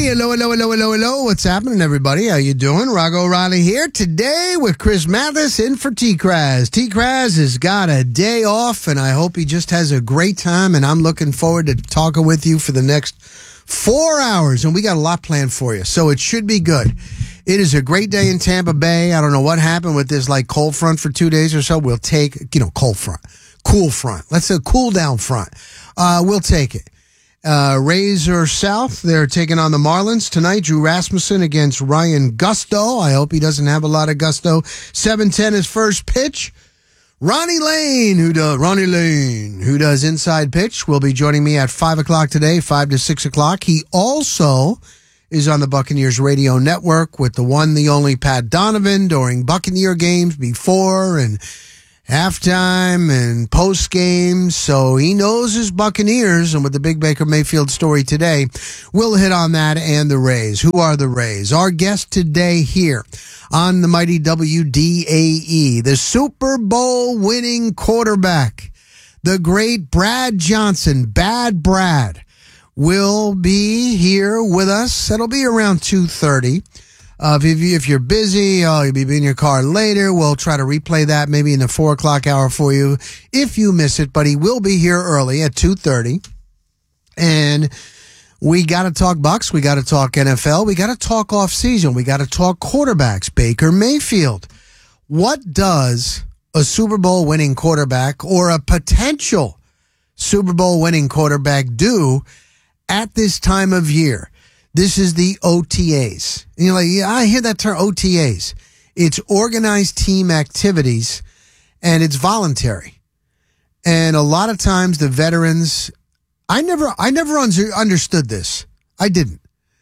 Hello, hello, hello, hello, hello. What's happening, everybody? How you doing? Rago Riley here today with Chris Mathis in for T-Kraz. T-Kraz has got a day off, and I hope he just has a great time, and I'm looking forward to talking with you for the next 4 hours, and we got a lot planned for you, so it should be good. It is a great day in Tampa Bay. I don't know what happened with this cold front for 2 days or so. We'll take, cold front, cool front. Let's say cool down front. We'll take it. Rays are south. They're taking on the Marlins tonight. Drew Rasmussen against Ryan Gusto. I hope he doesn't have a lot of gusto. 7:10 is first pitch. Ronnie Lane, who does inside pitch, will be joining me at 5 o'clock today, 5 to 6 o'clock. He also is on the Buccaneers radio network with the one, the only Pat Donovan during Buccaneer games before and halftime and post games, so he knows his Buccaneers. And with the big Baker Mayfield story today, we'll hit on that and the Rays. Who are the Rays? Our guest today here on the mighty WDAE, the Super Bowl winning quarterback, the great Brad Johnson, Bad Brad, will be here with us. That'll be around 2:30. If you're busy, you'll be in your car later. We'll try to replay that maybe in the 4 o'clock hour for you if you miss it. But he will be here early at 2:30. And we got to talk Bucs. We got to talk NFL. We got to talk off season. We got to talk quarterbacks. Baker Mayfield. What does a Super Bowl winning quarterback or a potential Super Bowl winning quarterback do at this time of year? This is the OTAs. And you're like, yeah, I hear that term, OTAs. It's organized team activities, and it's voluntary. And a lot of times the veterans, I never understood this. I didn't.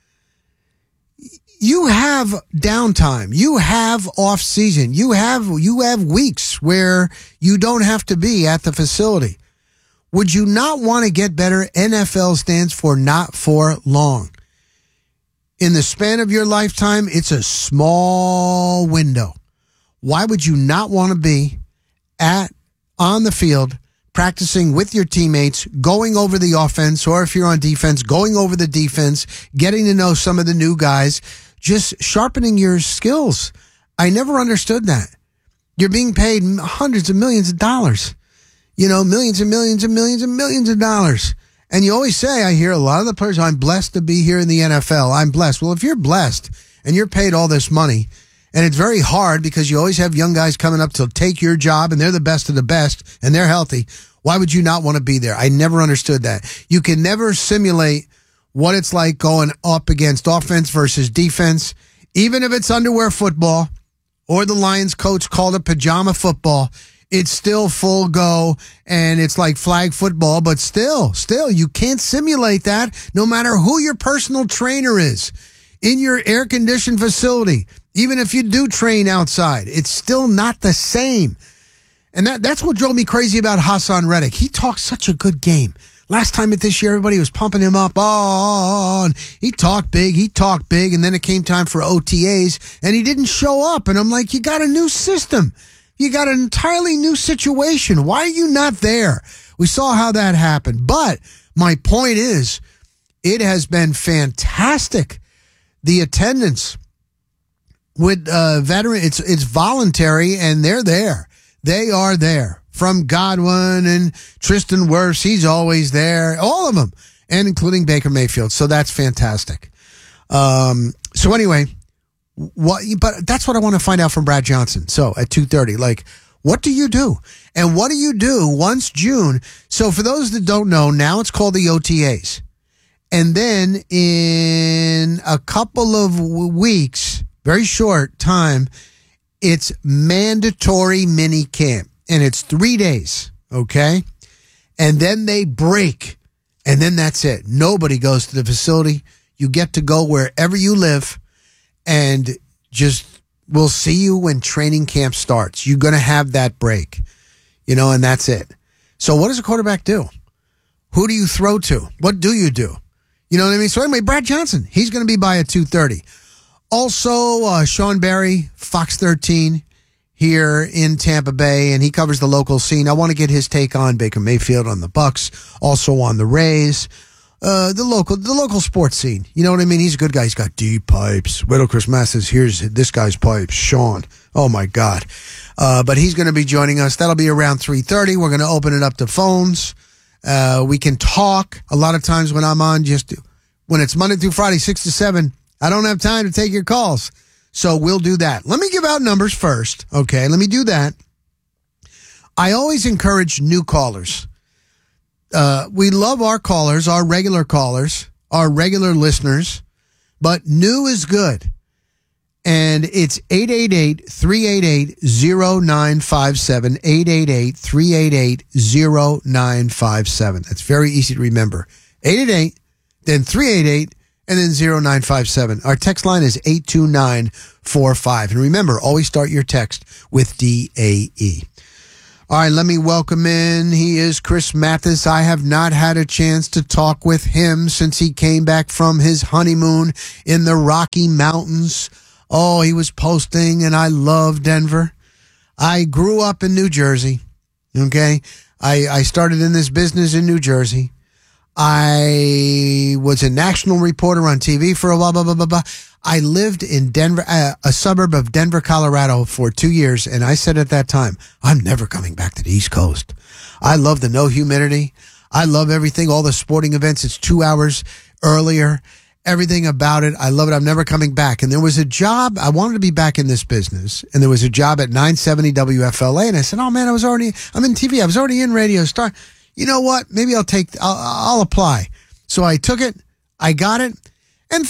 You have downtime. You have off season. You have weeks where you don't have to be at the facility. Would you not want to get better? NFL stands for not for long. In the span of your lifetime, it's a small window. Why would you not want to be on the field, practicing with your teammates, going over the offense, or if you're on defense, going over the defense, getting to know some of the new guys, just sharpening your skills? I never understood that. You're being paid hundreds of millions of dollars, millions and millions and millions and millions of dollars. And you always say, I hear a lot of the players, I'm blessed to be here in the NFL. I'm blessed. Well, if you're blessed and you're paid all this money, and it's very hard because you always have young guys coming up to take your job and they're the best of the best and they're healthy, why would you not want to be there? I never understood that. You can never simulate what it's like going up against offense versus defense, even if it's underwear football or the Lions coach called it pajama football. It's still full go, and it's like flag football, but still, you can't simulate that no matter who your personal trainer is in your air-conditioned facility. Even if you do train outside, it's still not the same. And that's what drove me crazy about Hassan Reddick. He talked such a good game. Last time at this year, everybody was pumping him up. Oh, and he talked big, and then it came time for OTAs, and he didn't show up. And I'm like, you got a new system. You got an entirely new situation. Why are you not there? We saw how that happened. But my point is, it has been fantastic. The attendance with veteran, it's voluntary, and they're there. They are there. From Godwin and Tristan Wirfs, he's always there. All of them, and including Baker Mayfield. So that's fantastic. So anyway, but that's what I want to find out from Brad Johnson. So at 2:30, what do you do? And what do you do once June? So for those that don't know, now it's called the OTAs. And then in a couple of weeks, very short time, it's mandatory mini camp. And it's 3 days, okay? And then they break. And then that's it. Nobody goes to the facility. You get to go wherever you live. And we'll see you when training camp starts. You're going to have that break, and that's it. So what does a quarterback do? Who do you throw to? What do you do? You know what I mean? So anyway, Brad Johnson, he's going to be by at 2:30. Also, Sean Barry, Fox 13 here in Tampa Bay, and he covers the local scene. I want to get his take on Baker Mayfield, on the Bucs, also on the Rays. the local sports scene. You know what I mean? He's a good guy. He's got deep pipes. Wait till Chris Masters here's this guy's pipes. Sean. Oh, my God. But he's going to be joining us. That'll be around 3:30. We're going to open it up to phones. We can talk. A lot of times when I'm on, when it's Monday through Friday, 6 to 7, I don't have time to take your calls. So we'll do that. Let me give out numbers first. Okay, let me do that. I always encourage new callers. We love our callers, our regular listeners, but new is good. And it's 888-388-0957, 888-388-0957. That's very easy to remember. 888, then 388, and then 0957. Our text line is 82945. And remember, always start your text with DAE. All right, let me welcome in. He is Chris Mathis. I have not had a chance to talk with him since he came back from his honeymoon in the Rocky Mountains. Oh, he was posting, and I love Denver. I grew up in New Jersey, okay? I started in this business in New Jersey. I was a national reporter on TV for a while, blah, blah, blah, blah. I lived in Denver, a suburb of Denver, Colorado for 2 years, and I said at that time, I'm never coming back to the East Coast. I love the no humidity. I love everything, all the sporting events. It's 2 hours earlier. Everything about it. I love it. I'm never coming back. And there was a job. I wanted to be back in this business. And there was a job at 970 WFLA. And I said, oh, man, I'm in TV. I was already in Radio Star. You know what? Maybe I'll apply. So I took it. I got it. And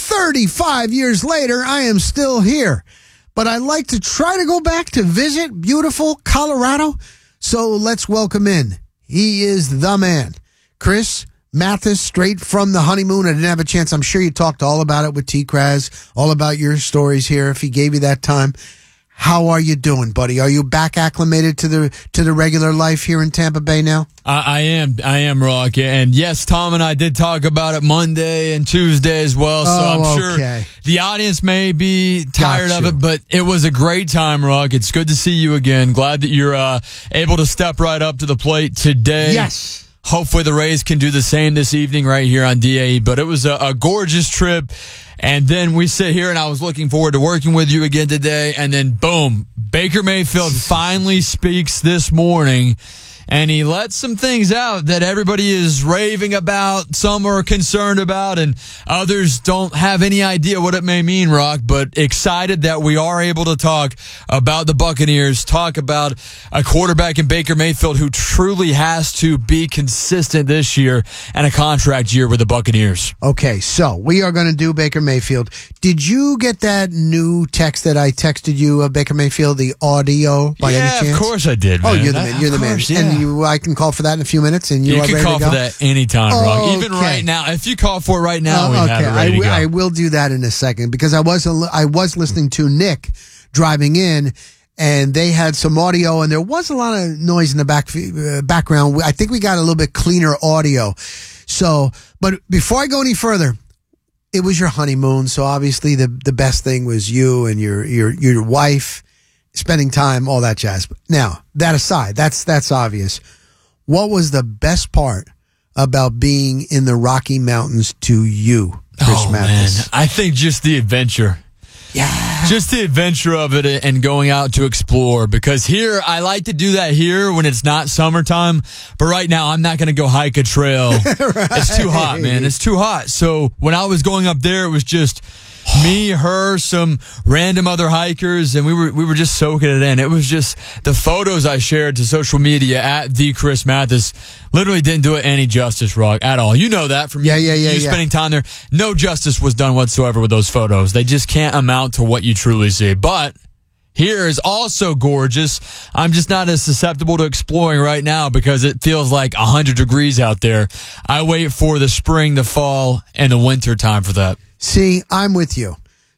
35 years later, I am still here. But I like to try to go back to visit beautiful Colorado. So let's welcome in. He is the man, Chris Mathis, straight from the honeymoon. I didn't have a chance. I'm sure you talked all about it with T-Kraz, all about your stories here if he gave you that time. How are you doing, buddy? Are you back acclimated to the regular life here in Tampa Bay now? I am, Rock. And yes, Tom and I did talk about it Monday and Tuesday as well. So I'm sure the audience may be tired of it, but it was a great time, Rock. It's good to see you again. Glad that you're able to step right up to the plate today. Yes. Hopefully the Rays can do the same this evening right here on DAE. But it was a gorgeous trip. And then we sit here, and I was looking forward to working with you again today. And then, boom, Baker Mayfield finally speaks this morning. And he lets some things out that everybody is raving about, some are concerned about, and others don't have any idea what it may mean, Rock, but excited that we are able to talk about the Buccaneers, talk about a quarterback in Baker Mayfield who truly has to be consistent this year and a contract year with the Buccaneers. Okay, so we are going to do Baker Mayfield. Did you get that new text that I texted you of Baker Mayfield, the audio, by any chance? Yeah, of course I did, man. Oh, you're the man. You're the man. Yeah. And I can call for that in a few minutes, and you are ready to go? You can call for that anytime, Rock. Even right now. If you call for it right now, we have it ready to go. I will do that in a second, because I was listening to Nick driving in, and they had some audio, and there was a lot of noise in the background. I think we got a little bit cleaner audio. So, but before I go any further, it was your honeymoon, so obviously the best thing was you and your wife spending time, all that jazz. Now, that aside, that's obvious. What was the best part about being in the Rocky Mountains to you, Chris Mathis? Man, I think just the adventure. Yeah. Just the adventure of it and going out to explore, because here, I like to do that here when it's not summertime, but right now I'm not going to go hike a trail. Right. It's too hot, man. It's too hot. So when I was going up there, it was just me, her, some random other hikers, and we were just soaking it in. It was just the photos I shared to social media at the Chris Mathis literally didn't do it any justice, Rock, at all. You know that from you spending time there. No justice was done whatsoever with those photos. They just can't amount to what you truly see. But here is also gorgeous. I'm just not as susceptible to exploring right now because it feels like 100 degrees out there. I wait for the spring, the fall, and the winter time for that. See, I'm with you.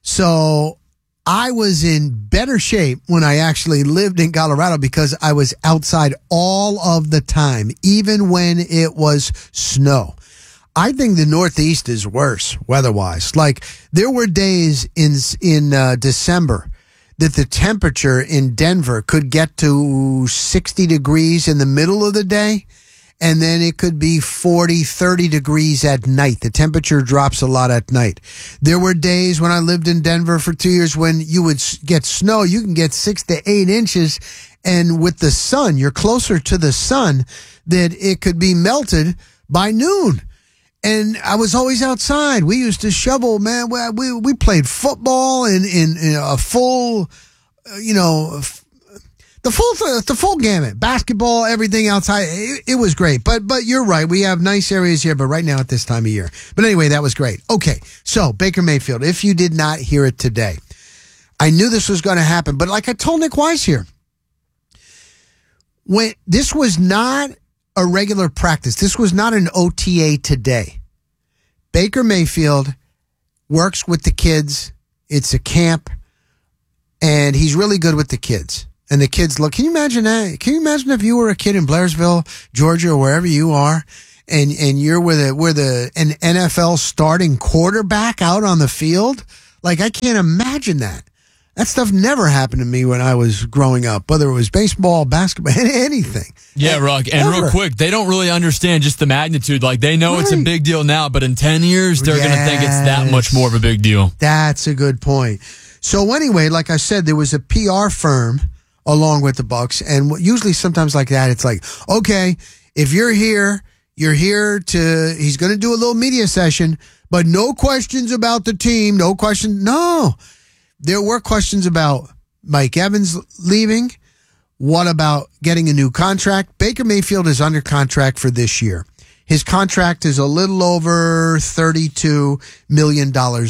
So I was in better shape when I actually lived in Colorado because I was outside all of the time, even when it was snow. I think the Northeast is worse weather-wise. Like, there were days in December that the temperature in Denver could get to 60 degrees in the middle of the day, and then it could be 40, 30 degrees at night. The temperature drops a lot at night. There were days when I lived in Denver for 2 years when you would get snow. You can get 6 to 8 inches, and with the sun, you're closer to the sun, that it could be melted by noon. And I was always outside. We used to shovel, man. We played football in a full, the full gamut, basketball, everything outside. It was great. But you're right. We have nice areas here, but right now at this time of year. But anyway, that was great. Okay. So Baker Mayfield, if you did not hear it today, I knew this was going to happen. But like I told Nick Wise here, when this was not a regular practice, this was not an OTA today. Baker Mayfield works with the kids. It's a camp, and he's really good with the kids. And the kids look. Can you imagine that? Can you imagine if you were a kid in Blairsville, Georgia, or wherever you are, and you're with an NFL starting quarterback out on the field? Like, I can't imagine that. That stuff never happened to me when I was growing up, whether it was baseball, basketball, anything. Yeah, Ruck. And real quick, they don't really understand just the magnitude. Like, they know it's a big deal now, but in 10 years, they're going to think it's that much more of a big deal. That's a good point. So anyway, like I said, there was a PR firm along with the Bucs, and usually sometimes like that, it's like, okay, if you're here to, he's going to do a little media session, but no questions about the team, no questions. No. There were questions about Mike Evans leaving. What about getting a new contract? Baker Mayfield is under contract for this year. His contract is a little over $32 million,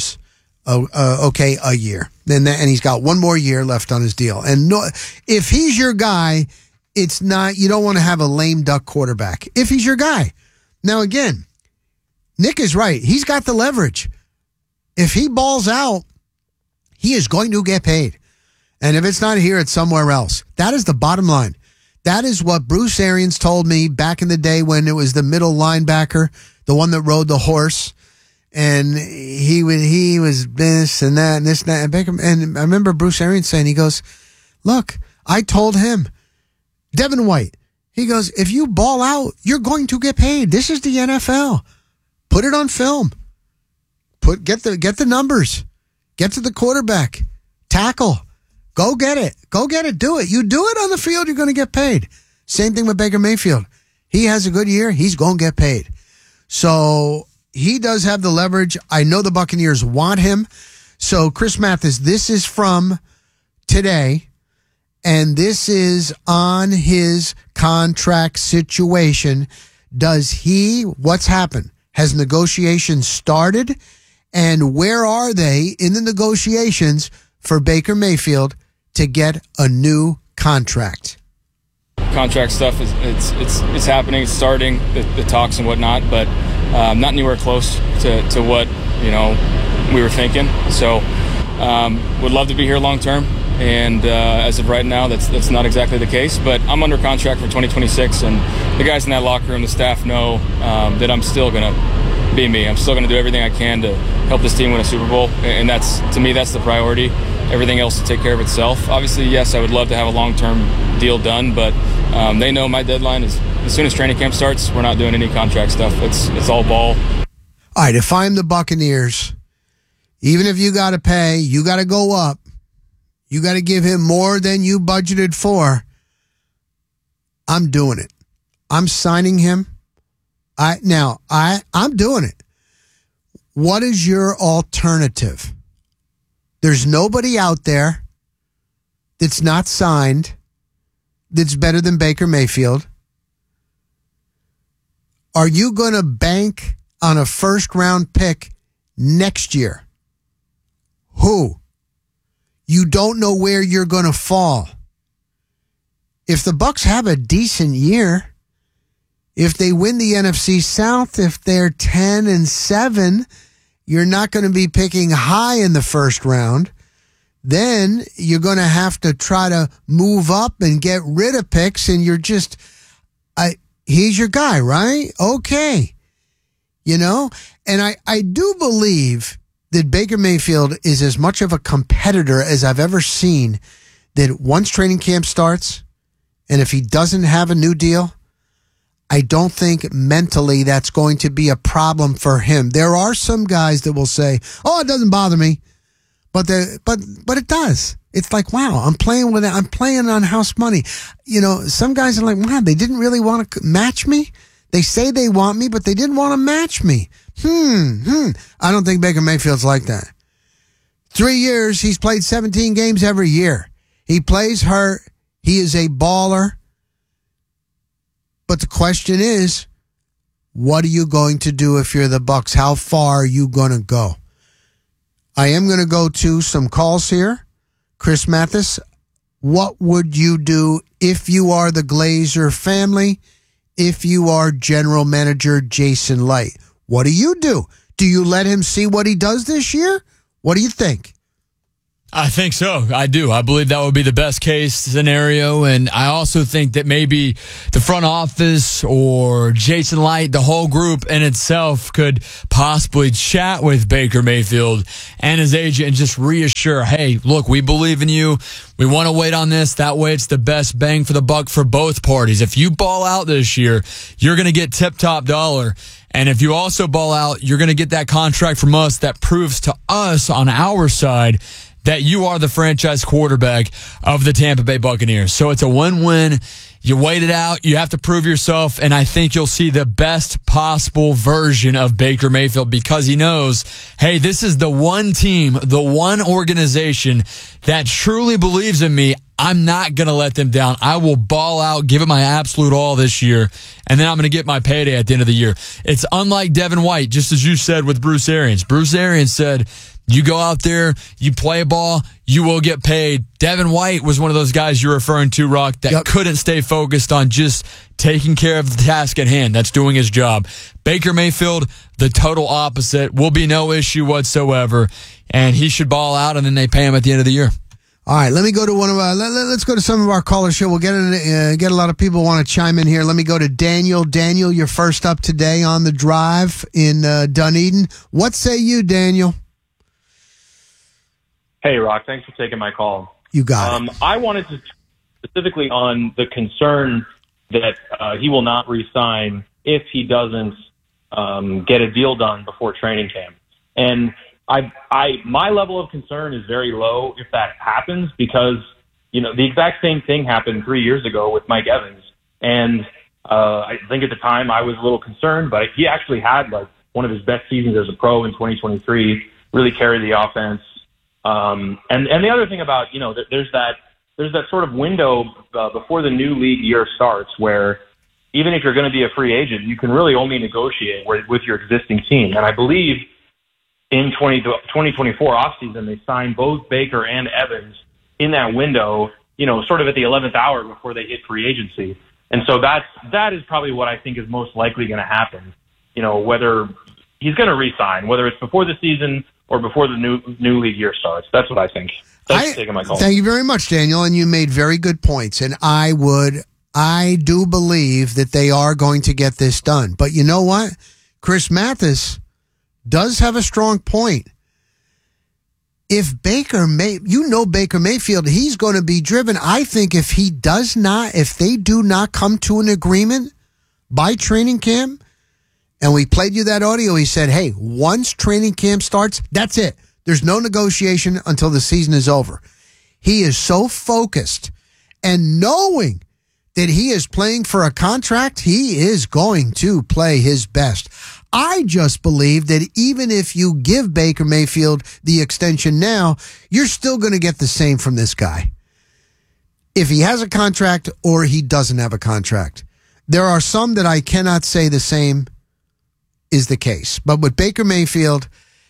a year. And he's got one more year left on his deal. And no, if he's your guy, it's not, you don't want to have a lame duck quarterback. If he's your guy. Now, again, Nick is right. He's got the leverage. If he balls out, he is going to get paid. And if it's not here, it's somewhere else. That is the bottom line. That is what Bruce Arians told me back in the day when it was the middle linebacker, the one that rode the horse. And he was this and that and this and that. And I remember Bruce Arians saying, he goes, look, I told him, Devin White, he goes, if you ball out, you're going to get paid. This is the NFL. Put it on film. Get the numbers. Get to the quarterback. Tackle. Go get it. Go get it. Do it. You do it on the field, you're going to get paid. Same thing with Baker Mayfield. He has a good year, he's going to get paid. So he does have the leverage. I know the Buccaneers want him. So Chris Mathis, this is from today, and this is on his contract situation. What's happened? Has negotiations started? And where are they in the negotiations for Baker Mayfield to get a new contract? Contract stuff it's happening. It's starting the talks and whatnot, but not anywhere close to what we were thinking. So would love to be here long term, and as of right now, that's not exactly the case. But I'm under contract for 2026, and the guys in that locker room, the staff know that I'm still gonna be me. I'm still going to do everything I can to help this team win a Super Bowl, and that's, to me, that's the priority. Everything else will take care of itself. Obviously, yes, I would love to have a long-term deal done, but they know my deadline is as soon as training camp starts, we're not doing any contract stuff. It's all ball. All right, if I'm the Buccaneers, even if you got to pay, you got to go up. You got to give him more than you budgeted for. I'm doing it. I'm signing him. I'm doing it. What is your alternative? There's nobody out there that's not signed that's better than Baker Mayfield. Are you going to bank on a first-round pick next year? Who? You don't know where you're going to fall. If the Bucs have a decent year, if they win the NFC South, if they're 10-7, you're not going to be picking high in the first round. Then you're going to have to try to move up and get rid of picks, and you're just, he's your guy, right? Okay. And I do believe that Baker Mayfield is as much of a competitor as I've ever seen, that once training camp starts, and if he doesn't have a new deal, I don't think mentally that's going to be a problem for him. There are some guys that will say, "Oh, it doesn't bother me," but it does. It's like, wow, I'm playing with it. I'm playing on house money. You know, some guys are like, wow, they didn't really want to match me. They say they want me, but they didn't want to match me. I don't think Baker Mayfield's like that. 3 years, he's played 17 games every year. He plays hurt. He is a baller. But the question is, what are you going to do if you're the Bucs? How far are you going to go? I am going to go to some calls here. Chris Mathis, what would you do if you are the Glazer family? If you are general manager Jason Licht, what do you do? Do you let him see what he does this year? What do you think? I think so. I do. I believe that would be the best case scenario. And I also think that maybe the front office or Jason Licht, the whole group in itself, could possibly chat with Baker Mayfield and his agent and just reassure, hey, look, we believe in you. We want to wait on this. That way it's the best bang for the buck for both parties. If you ball out this year, you're going to get tip-top dollar. And if you also ball out, you're going to get that contract from us that proves to us on our side that you are the franchise quarterback of the Tampa Bay Buccaneers. So it's a win-win. You wait it out. You have to prove yourself, and I think you'll see the best possible version of Baker Mayfield because he knows, hey, this is the one team, the one organization that truly believes in me. I'm not going to let them down. I will ball out, give it my absolute all this year, and then I'm going to get my payday at the end of the year. It's unlike Devin White, just as you said with Bruce Arians. Bruce Arians said, you go out there, you play ball, you will get paid. Devin White was one of those guys you're referring to, Rock, that couldn't stay focused on just taking care of the task at hand. That's doing his job. Baker Mayfield, the total opposite, will be no issue whatsoever, and he should ball out, and then they pay him at the end of the year. All right, let me go to one of our. Let's go to some of our callers here. We'll get a lot of people want to chime in here. Let me go to Daniel. Daniel, you're first up today on the drive in Dunedin. What say you, Daniel? Hey, Rock. Thanks for taking my call. You got it. I wanted to specifically on the concern that he will not re-sign if he doesn't get a deal done before training camp. And my level of concern is very low if that happens because, you know, the exact same thing happened 3 years ago with Mike Evans. And I think at the time I was a little concerned, but he actually had like one of his best seasons as a pro in 2023, really carried the offense. And the other thing about, you know, there's that sort of window before the new league year starts where even if you're going to be a free agent, you can really only negotiate with your existing team. And I believe in 2024 offseason, they signed both Baker and Evans in that window, you know, sort of at the 11th hour before they hit free agency. And so that is probably what I think is most likely going to happen. You know, whether he's going to re-sign, whether it's before the season or before the new league year starts. That's what I think. Thanks for taking my call. Thank you very much, Daniel, and you made very good points. And I do believe that they are going to get this done. But you know what? Chris Mathis does have a strong point. If Baker Mayfield, he's going to be driven. I think if they do not come to an agreement by training camp, and we played you that audio, he said, hey, once training camp starts, that's it. There's no negotiation until the season is over. He is so focused and knowing that he is playing for a contract, he is going to play his best. I just believe that even if you give Baker Mayfield the extension now, you're still going to get the same from this guy. If he has a contract or he doesn't have a contract. There are some that I cannot say the same is the case. But with Baker Mayfield,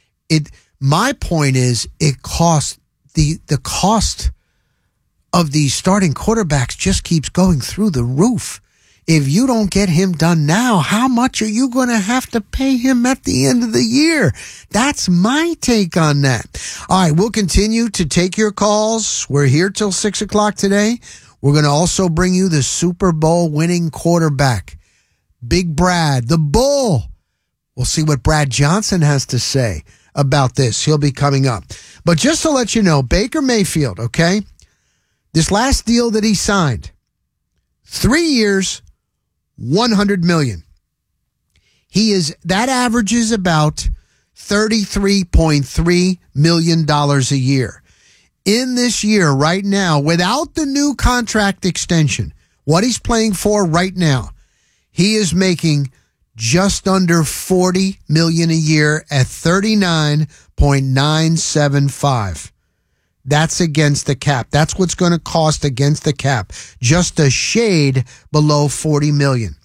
my point is it costs the cost of these starting quarterbacks just keeps going through the roof. If you don't get him done now, how much are you going to have to pay him at the end of the year? That's my take on that. All right, we'll continue to take your calls. We're here till 6 o'clock today. We're going to also bring you the Super Bowl winning quarterback, Big Brad, the Bull. We'll see what Brad Johnson has to say about this. He'll be coming up. But just to let you know, Baker Mayfield, okay, this last deal that he signed, 3 years, $100 million. That averages about $33.3 million a year. In this year, right now, without the new contract extension, what he's playing for right now, he is making just under $40 million a year at 39.975. That's against the cap. That's what's going to cost against the cap. Just a shade below $40 million.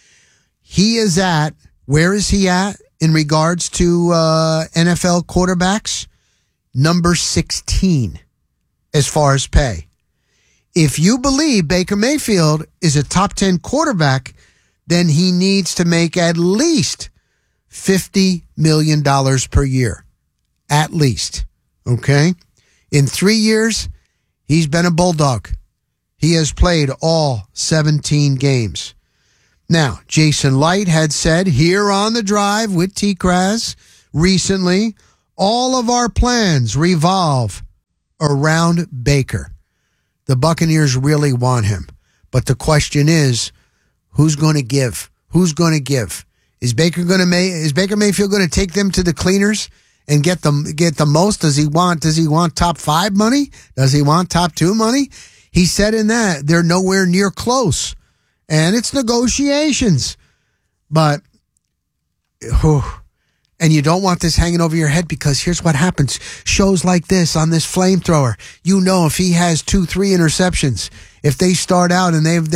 Where is he at in regards to NFL quarterbacks? Number 16 as far as pay. If you believe Baker Mayfield is a top 10 quarterback, then he needs to make at least $50 million per year. At least. Okay? In 3 years, he's been a Bulldog. He has played all 17 games. Now, Jason Light had said here on The Drive with T-Kraz recently, all of our plans revolve around Baker. The Buccaneers really want him. But the question is, who's going to give? Who's going to give? Is Baker Mayfield going to take them to the cleaners and get the most? Does he want top 5 money? Does he want top 2 money? He said in that they're nowhere near close. And it's negotiations. But and you don't want this hanging over your head, because here's what happens. Shows like this on this flamethrower, if he has 2-3 interceptions, if they start out and they're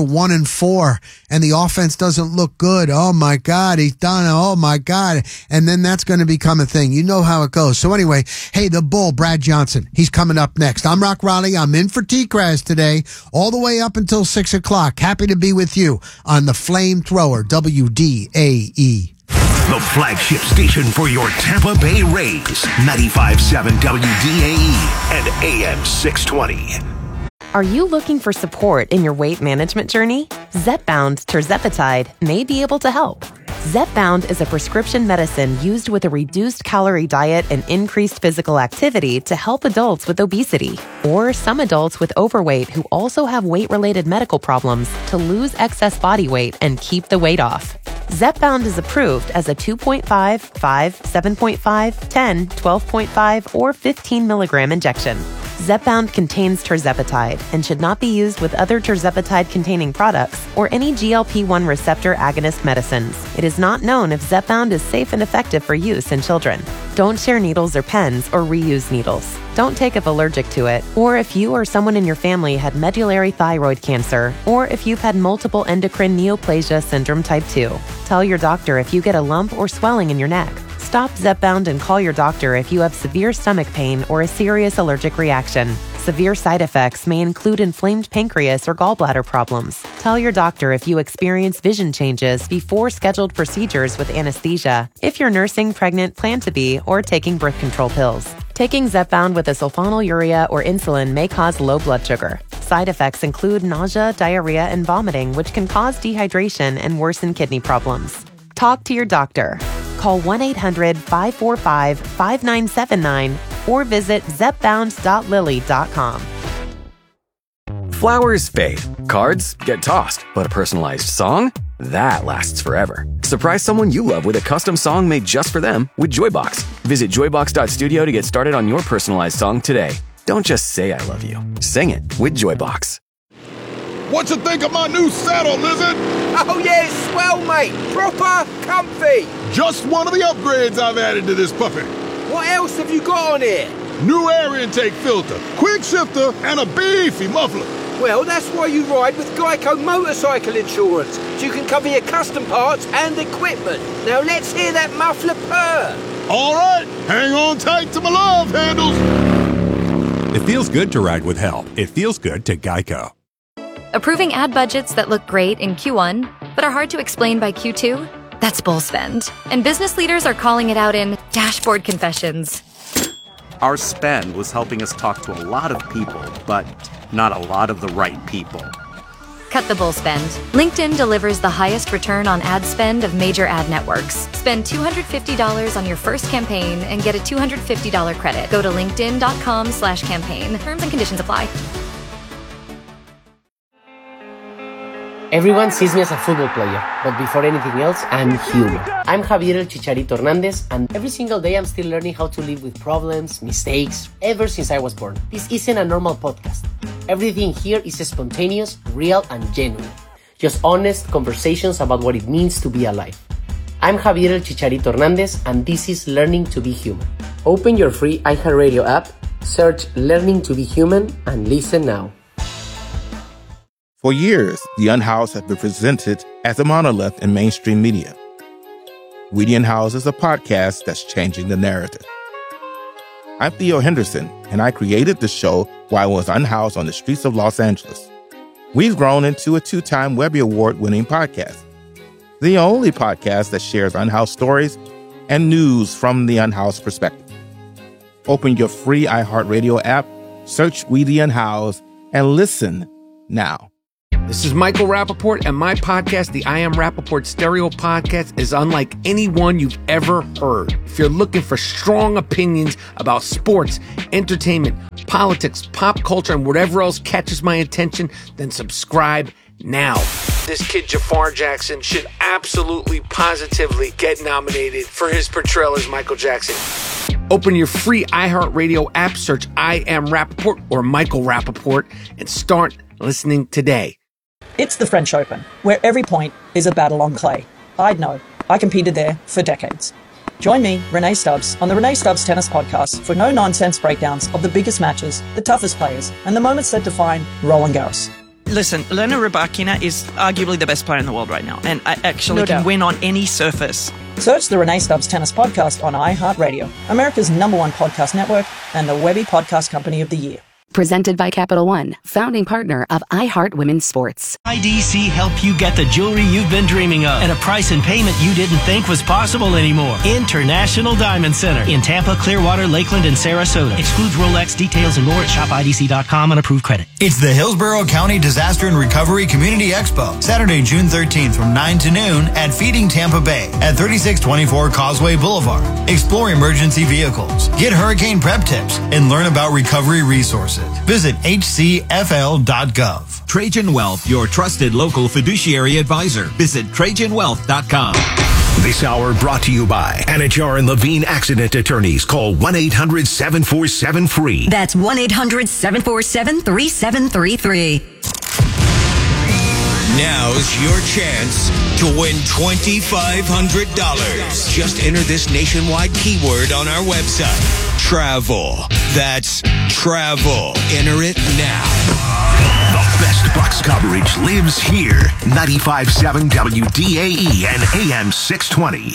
1-4 and the offense doesn't look good, oh my God, he's done. Oh my God. And then that's going to become a thing. You know how it goes. So anyway, hey, the Bull, Brad Johnson, he's coming up next. I'm Rock Raleigh. I'm in for T-Kraz today, all the way up until 6 o'clock. Happy to be with you on the Flamethrower, WDAE. The flagship station for your Tampa Bay Rays, 95.7 WDAE and AM 620. Are you looking for support in your weight management journey? Zepbound tirzepatide may be able to help. Zepbound is a prescription medicine used with a reduced calorie diet and increased physical activity to help adults with obesity, or some adults with overweight who also have weight-related medical problems, to lose excess body weight and keep the weight off. Zepbound is approved as a 2.5, 5, 7.5, 10, 12.5, or 15 milligram injection. Zepbound contains tirzepatide and should not be used with other tirzepatide-containing products or any GLP-1 receptor agonist medicines. It is not known if Zepbound is safe and effective for use in children. Don't share needles or pens or reuse needles. Don't take if allergic to it, or if you or someone in your family had medullary thyroid cancer, or if you've had multiple endocrine neoplasia syndrome type 2. Tell your doctor if you get a lump or swelling in your neck. Stop Zepbound and call your doctor if you have severe stomach pain or a serious allergic reaction. Severe side effects may include inflamed pancreas or gallbladder problems. Tell your doctor if you experience vision changes before scheduled procedures with anesthesia, if you're nursing, pregnant, plan to be, or taking birth control pills. Taking Zepbound with a sulfonylurea or insulin may cause low blood sugar. Side effects include nausea, diarrhea, and vomiting, which can cause dehydration and worsen kidney problems. Talk to your doctor. Call 1-800-545-5979 or visit zepbound.lily.com. Flowers fade, cards get tossed, but a personalized song? That lasts forever. Surprise someone you love with a custom song made just for them with Joybox. Visit joybox.studio to get started on your personalized song today. Don't just say I love you. Sing it with Joybox. What you think of my new saddle, Lizard? Oh yeah, it's swell, mate. Proper comfy. Just one of the upgrades I've added to this puppy. What else have you got on here? New air intake filter, quick shifter, and a beefy muffler. Well, that's why you ride with Geico Motorcycle Insurance, so you can cover your custom parts and equipment. Now let's hear that muffler purr. All right, hang on tight to my love handles. It feels good to ride with help. It feels good to Geico. Approving ad budgets that look great in Q1, but are hard to explain by Q2? That's bull spend. And business leaders are calling it out in dashboard confessions. Our spend was helping us talk to a lot of people, but not a lot of the right people. Cut the bull spend. LinkedIn delivers the highest return on ad spend of major ad networks. Spend $250 on your first campaign and get a $250 credit. Go to linkedin.com/campaign. Terms and conditions apply. Everyone sees me as a football player, but before anything else, I'm human. I'm Javier El Chicharito Hernandez, and every single day I'm still learning how to live with problems, mistakes, ever since I was born. This isn't a normal podcast. Everything here is spontaneous, real, and genuine. Just honest conversations about what it means to be alive. I'm Javier El Chicharito Hernandez, and this is Learning to Be Human. Open your free iHeartRadio app, search Learning to Be Human, and listen now. For years, The Unhoused have been presented as a monolith in mainstream media. We the Unhoused is a podcast that's changing the narrative. I'm Theo Henderson, and I created the show while I was unhoused on the streets of Los Angeles. We've grown into a 2-time Webby Award-winning podcast, the only podcast that shares unhoused stories and news from the unhoused perspective. Open your free iHeartRadio app, search We the Unhoused, and listen now. This is Michael Rappaport, and my podcast, the I Am Rappaport Stereo Podcast, is unlike any one you've ever heard. If you're looking for strong opinions about sports, entertainment, politics, pop culture, and whatever else catches my attention, then subscribe now. This kid Jafar Jackson should absolutely, positively get nominated for his portrayal as Michael Jackson. Open your free iHeartRadio app, search I Am Rappaport or Michael Rappaport, and start listening today. It's the French Open, where every point is a battle on clay. I'd know. I competed there for decades. Join me, Renee Stubbs, on the Renee Stubbs Tennis Podcast for no-nonsense breakdowns of the biggest matches, the toughest players, and the moments that define Roland Garros. Listen, Elena Rybakina is arguably the best player in the world right now, and I actually can win on any surface. Search the Renee Stubbs Tennis Podcast on iHeartRadio, America's #1 podcast network, and the Webby Podcast Company of the Year. Presented by Capital One, founding partner of iHeart Women's Sports. IDC help you get the jewelry you've been dreaming of at a price and payment you didn't think was possible anymore. International Diamond Center in Tampa, Clearwater, Lakeland, and Sarasota. Excludes Rolex. Details and more at shopidc.com on approved credit. It's the Hillsborough County Disaster and Recovery Community Expo, Saturday, June 13th from 9 to noon at Feeding Tampa Bay at 3624 Causeway Boulevard. Explore emergency vehicles, get hurricane prep tips, and learn about recovery resources. Visit hcfl.gov. Trajan Wealth, your trusted local fiduciary advisor. Visit TrajanWealth.com. This hour brought to you by Anajar and Levine Accident Attorneys. Call 1-800-747-FREE. That's 1-800-747-3733. Now's your chance to win $2,500. Just enter this nationwide keyword on our website. Travel. That's travel. Enter it now. The best Bucks coverage lives here. 95.7 WDAE and AM 620.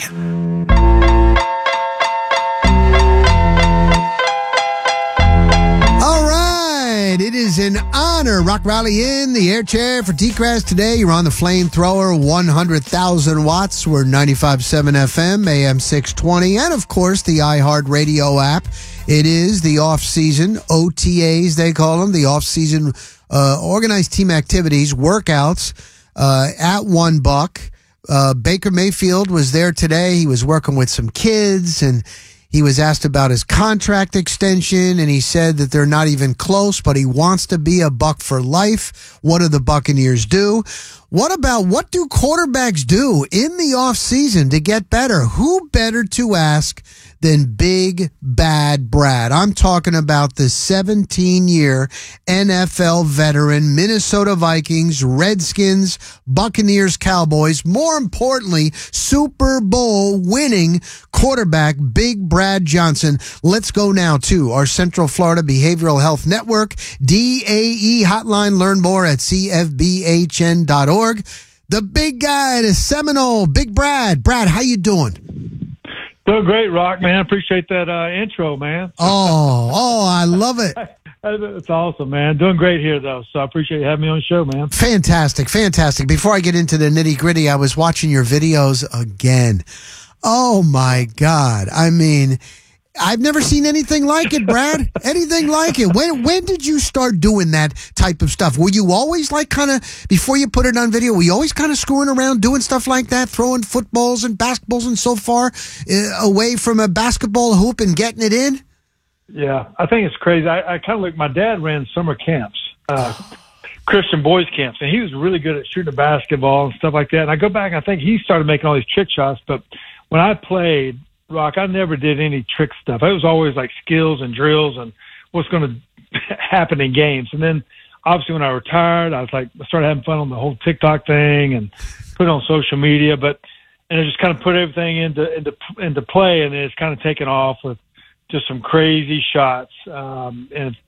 It is an honor. Rock Rally in the air chair for T-Crash today. You're on the flamethrower, 100,000 watts. We're 95.7 FM, AM 620, and of course the iHeartRadio app. It is the off-season OTAs, they call them, the off-season organized team activities, workouts at $1. Baker Mayfield was there today. He was working with some kids, and he was asked about his contract extension, and he said that they're not even close, but he wants to be a Buck for life. What do the Buccaneers do? What do quarterbacks do in the offseason to get better? Who better to ask than Big Bad Brad? I'm talking about the 17-year NFL veteran, Minnesota Vikings, Redskins, Buccaneers, Cowboys, more importantly, Super Bowl winning quarterback, Big Brad Johnson. Let's go now to our Central Florida Behavioral Health Network, DAE hotline. Learn more at cfbhn.org. The big guy, the Seminole, Big Brad. Brad, how you doing? Doing great, Rock, man. Appreciate that intro, man. Oh, I love it. It's awesome, man. Doing great here, though, so I appreciate you having me on the show, man. Fantastic. Before I get into the nitty-gritty, I was watching your videos again. Oh, my God. I mean, I've never seen anything like it, Brad. Anything like it. When did you start doing that type of stuff? Were you always like kind of, before you put it on video, were you always kind of screwing around doing stuff like that, throwing footballs and basketballs and so far away from a basketball hoop and getting it in? Yeah, I think it's crazy. I kind of like my dad ran summer camps. Christian boys camps, and he was really good at shooting a basketball and stuff like that. And I go back, I think he started making all these trick shots. But when I played, Rock, I never did any trick stuff. It was always like skills and drills and what's going to happen in games. And then obviously when I retired, I started having fun on the whole TikTok thing and put it on social media. And I just kind of put everything into play, and it's kind of taken off with just some crazy shots. And,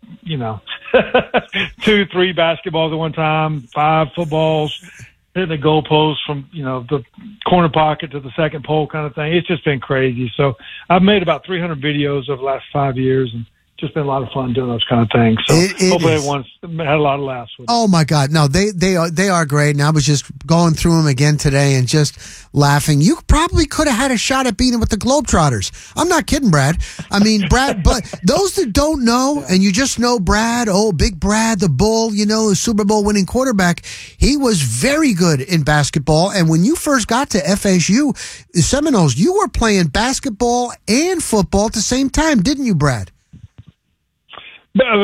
2, 3 basketballs at one time, 5 footballs, hitting the goalpost from, the corner pocket to the second pole kind of thing. It's just been crazy. So I've made about 300 videos over the last 5 years, and just been a lot of fun doing those kind of things. So hopefully everyone's had a lot of laughs with it. Oh my God. No, they are great. And I was just going through them again today and just laughing. You probably could have had a shot at beating with the Globetrotters. I'm not kidding, Brad. I mean, Brad, but those that don't know, and you just know Brad, Big Brad, the Bull, the Super Bowl winning quarterback, he was very good in basketball. And when you first got to FSU, the Seminoles, you were playing basketball and football at the same time, didn't you, Brad?